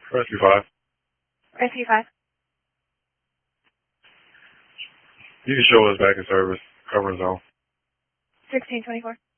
Rescue 5. Rescue 5. You can show us back in service. Cover zone. 1624.